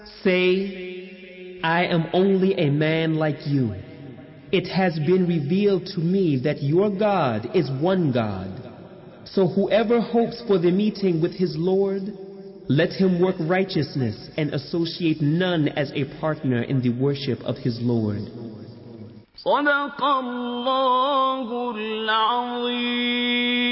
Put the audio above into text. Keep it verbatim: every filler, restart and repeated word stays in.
Say, I am only a man like you. It has been revealed to me that your God is one God. So whoever hopes for the meeting with his Lord, let him work righteousness and associate none as a partner in the worship of his Lord. صدق الله العظيم.